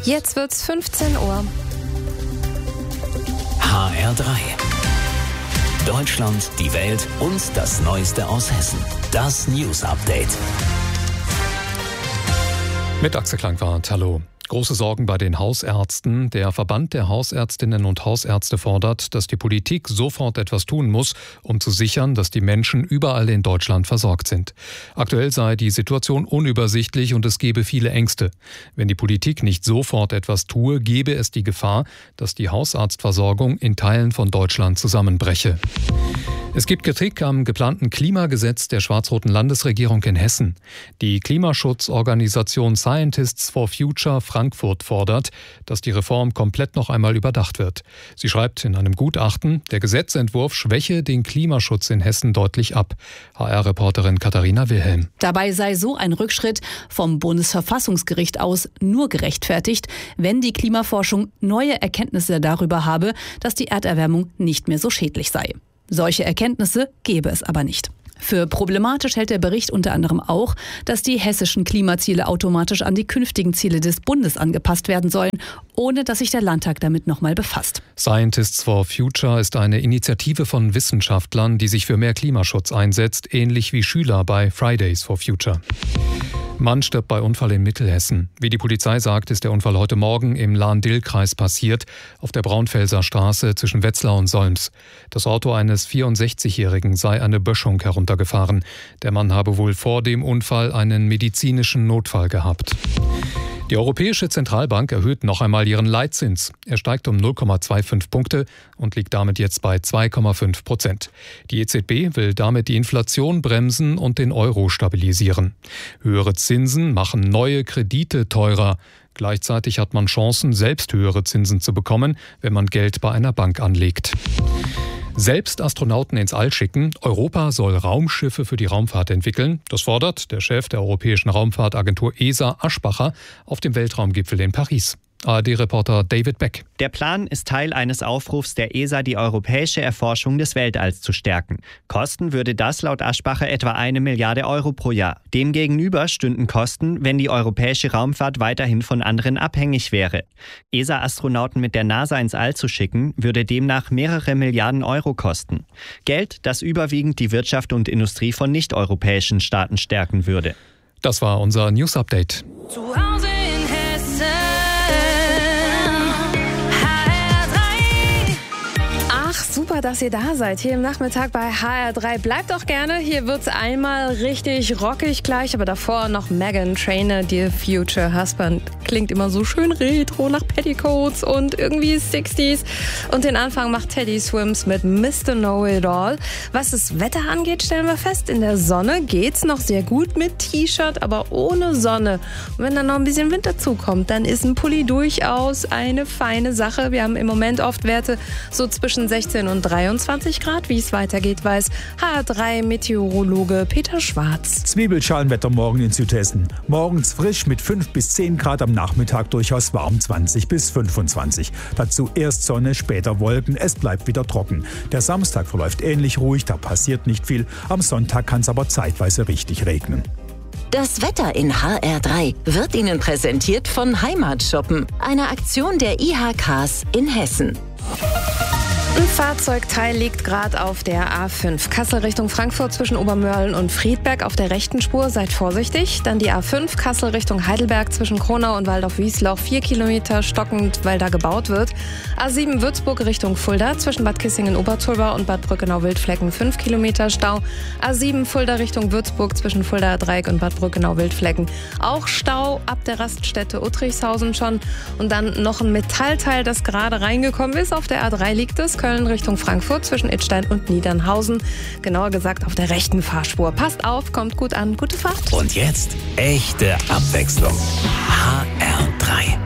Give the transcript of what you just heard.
Jetzt wird's 15 Uhr. HR3. Deutschland, die Welt und das Neueste aus Hessen. Das News Update. Mit Axel Klangwart, hallo. Große Sorgen bei den Hausärzten. Der Verband der Hausärztinnen und Hausärzte fordert, dass die Politik sofort etwas tun muss, um zu sichern, dass die Menschen überall in Deutschland versorgt sind. Aktuell sei die Situation unübersichtlich und es gebe viele Ängste. Wenn die Politik nicht sofort etwas tue, gebe es die Gefahr, dass die Hausarztversorgung in Teilen von Deutschland zusammenbreche. Es gibt Kritik am geplanten Klimagesetz der schwarz-roten Landesregierung in Hessen. Die Klimaschutzorganisation Scientists for Future Frankfurt fordert, dass die Reform komplett noch einmal überdacht wird. Sie schreibt in einem Gutachten, der Gesetzentwurf schwäche den Klimaschutz in Hessen deutlich ab. HR-Reporterin Katharina Wilhelm. Dabei sei so ein Rückschritt vom Bundesverfassungsgericht aus nur gerechtfertigt, wenn die Klimaforschung neue Erkenntnisse darüber habe, dass die Erderwärmung nicht mehr so schädlich sei. Solche Erkenntnisse gäbe es aber nicht. Für problematisch hält der Bericht unter anderem auch, dass die hessischen Klimaziele automatisch an die künftigen Ziele des Bundes angepasst werden sollen, ohne dass sich der Landtag damit nochmal befasst. Scientists for Future ist eine Initiative von Wissenschaftlern, die sich für mehr Klimaschutz einsetzt, ähnlich wie Schüler bei Fridays for Future. Mann stirbt bei Unfall in Mittelhessen. Wie die Polizei sagt, ist der Unfall heute Morgen im Lahn-Dill-Kreis passiert, auf der Braunfelser Straße zwischen Wetzlar und Solms. Das Auto eines 64-Jährigen sei eine Böschung heruntergefahren. Der Mann habe wohl vor dem Unfall einen medizinischen Notfall gehabt. Die Europäische Zentralbank erhöht noch einmal ihren Leitzins. Er steigt um 0,25 Punkte und liegt damit jetzt bei 2,5%. Die EZB will damit die Inflation bremsen und den Euro stabilisieren. Höhere Zinsen machen neue Kredite teurer. Gleichzeitig hat man Chancen, selbst höhere Zinsen zu bekommen, wenn man Geld bei einer Bank anlegt. Selbst Astronauten ins All schicken. Europa soll Raumschiffe für die Raumfahrt entwickeln. Das fordert der Chef der Europäischen Raumfahrtagentur ESA, Aschbacher, auf dem Weltraumgipfel in Paris. ARD-Reporter David Beck. Der Plan ist Teil eines Aufrufs der ESA, die europäische Erforschung des Weltalls zu stärken. Kosten würde das laut Aschbacher etwa 1 Milliarde Euro pro Jahr. Demgegenüber stünden Kosten, wenn die europäische Raumfahrt weiterhin von anderen abhängig wäre. ESA-Astronauten mit der NASA ins All zu schicken, würde demnach mehrere Milliarden Euro kosten. Geld, das überwiegend die Wirtschaft und Industrie von nicht-europäischen Staaten stärken würde. Das war unser News-Update. Zu Hause in Hessen. Super, dass ihr da seid, hier im Nachmittag bei HR3. Bleibt auch gerne, hier wird's einmal richtig rockig gleich, aber davor noch Meghan Trainor, Dear Future Husband. Klingt immer so schön retro nach Petticoats und irgendwie 60s. Und den Anfang macht Teddy Swims mit Mr. Know-It-All. Was das Wetter angeht, stellen wir fest, in der Sonne geht's noch sehr gut mit T-Shirt, aber ohne Sonne. Und wenn dann noch ein bisschen Wind dazukommt, dann ist ein Pulli durchaus eine feine Sache. Wir haben im Moment oft Werte so zwischen 16 und 23 Grad. Wie es weitergeht, weiß HR3-Meteorologe Peter Schwarz. Zwiebelschalenwetter morgen in Südhessen. Morgens frisch mit 5 bis 10 Grad, am Nachmittag durchaus warm, 20 bis 25. Dazu erst Sonne, später Wolken, es bleibt wieder trocken. Der Samstag verläuft ähnlich ruhig, da passiert nicht viel. Am Sonntag kann es aber zeitweise richtig regnen. Das Wetter in HR3 wird Ihnen präsentiert von Heimatshoppen, einer Aktion der IHKs in Hessen. Ein Fahrzeugteil liegt gerade auf der A5. Kassel Richtung Frankfurt zwischen Obermörlen und Friedberg auf der rechten Spur. Seid vorsichtig. Dann die A5 Kassel Richtung Heidelberg zwischen Kronau und Waldorf-Wiesloch. 4 Kilometer stockend, weil da gebaut wird. A7 Würzburg Richtung Fulda zwischen Bad Kissingen-Oberzollbach und Bad Brückenau-Wildflecken. 5 Kilometer Stau. A7 Fulda Richtung Würzburg zwischen Fuldaer Dreieck und Bad Brückenau-Wildflecken. Auch Stau ab der Raststätte Uttrichshausen schon. Und dann noch ein Metallteil, das gerade reingekommen ist. Auf der A3 liegt es. Köln Richtung Frankfurt zwischen Idstein und Niedernhausen. Genauer gesagt auf der rechten Fahrspur. Passt auf, kommt gut an, gute Fahrt. Und jetzt echte Abwechslung. HR3.